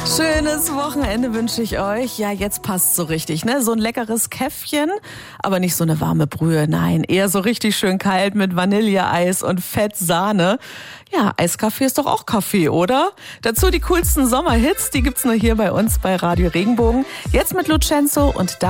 Schönes Wochenende wünsche ich euch. Ja, jetzt passt so richtig, ne? So ein leckeres Käffchen, aber nicht so eine warme Brühe, nein. Eher so richtig schön kalt mit Vanilleeis und Fettsahne. Ja, Eiskaffee ist doch auch Kaffee, oder? Dazu die coolsten Sommerhits, die gibt's nur hier bei uns bei Radio Regenbogen. Jetzt mit Lucenzo und da